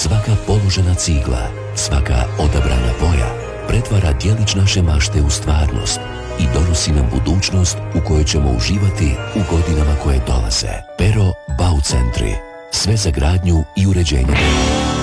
Svaka položena cigla, svaka odabrana boja pretvara djelić naše mašte u stvarnost i donosi nam budućnost u kojoj ćemo uživati u godinama koje dolaze. Pero Baucentri. Sve za gradnju i uređenje doma.